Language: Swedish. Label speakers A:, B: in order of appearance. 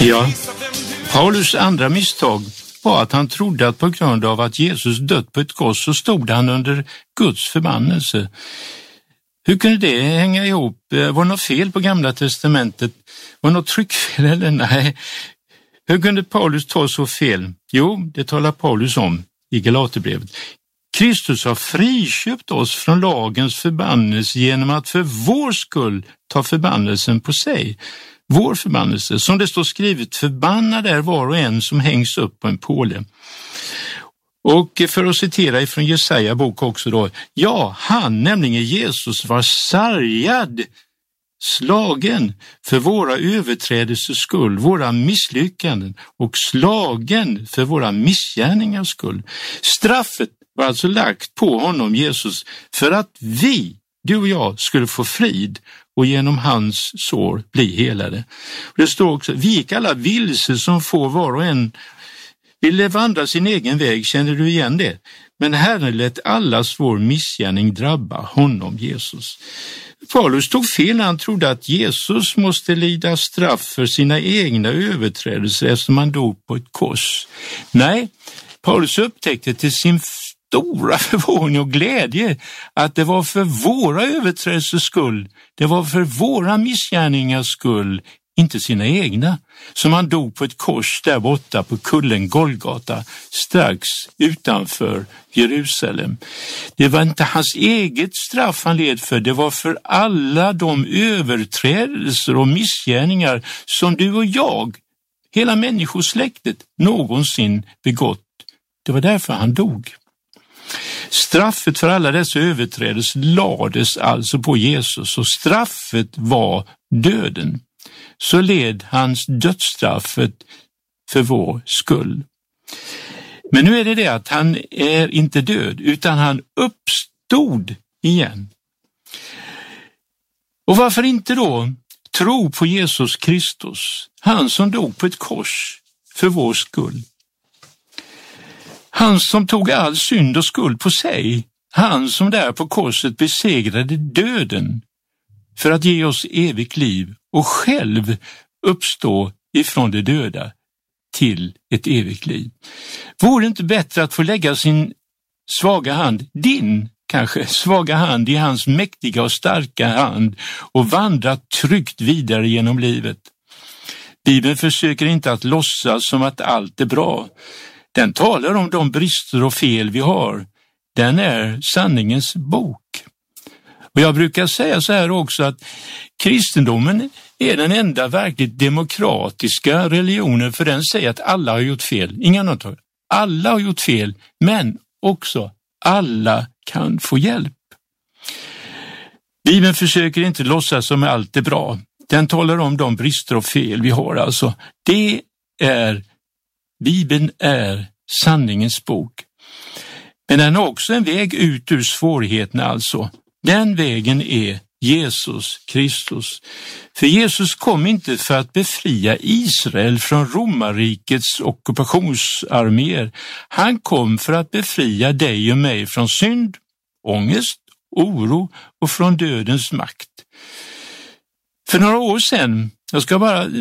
A: Ja, Paulus andra misstag var att han trodde att på grund av att Jesus dött på ett kors så stod han under Guds förbannelse. Hur kunde det hänga ihop? Var det något fel på Gamla testamentet? Var det något tryckfel eller nej? Hur kunde Paulus ta så fel? Jo, det talar Paulus om i Galaterbrevet. Kristus har friköpt oss från lagens förbannelse genom att för vår skull ta förbannelsen på sig. Vår förbannelse, som det står skrivet, förbannad är var och en som hängs upp på en påle. Och för att citera ifrån Jesaja bok också då, ja, han, nämligen Jesus, var sargad, slagen för våra överträdelsers skull, våra misslyckanden, och slagen för våra missgärningars skull. Straffet var alltså lagt på honom, Jesus, för att vi, du och jag, skulle få frid och genom hans sår bli helade. Det står också, vi gick alla vilse som får var och en ville vandra sin egen väg, känner du igen det? Men Herren lät allas vår missgärning drabba honom, Jesus. Paulus tog fel när han trodde att Jesus måste lida straff för sina egna överträdelser eftersom han dog på ett kors. Nej, Paulus upptäckte till sin stora förvåning och glädje att det var för våra överträdelsers skull, det var för våra missgärningars skull, inte sina egna, som han dog på ett kors där borta på kullen Golgata strax utanför Jerusalem. Det var inte hans eget straff han led för, det var för alla de överträdelser och missgärningar som du och jag, hela människosläktet, någonsin begått. Det var därför han dog. Straffet för alla dessa överträdelser lades alltså på Jesus, och straffet var döden. Så led hans dödsstraffet för vår skull. Men nu är det att han är inte död, utan han uppstod igen. Och varför inte då tro på Jesus Kristus, han som dog på ett kors för vår skull? Han som tog all synd och skuld på sig, han som där på korset besegrade döden för att ge oss evigt liv och själv uppstå ifrån de döda till ett evigt liv. Vore det inte bättre att få lägga sin svaga hand, din kanske svaga hand, i hans mäktiga och starka hand och vandra tryggt vidare genom livet? Bibeln försöker inte att låtsas som att allt är bra. Den talar om de brister och fel vi har. Den är sanningens bok. Och jag brukar säga så här också, att kristendomen är den enda verkligt demokratiska religionen, för den säger att alla har gjort fel. Inga undantag. Alla har gjort fel, men också alla kan få hjälp. Bibeln försöker inte låtsas som att allt är bra. Den talar om de brister och fel vi har. Alltså, Bibeln är sanningens bok. Men den har också en väg ut ur svårigheterna alltså. Den vägen är Jesus Kristus. För Jesus kom inte för att befria Israel från romarrikets ockupationsarméer. Han kom för att befria dig och mig från synd, ångest, oro och från dödens makt. För några år sedan, jag ska bara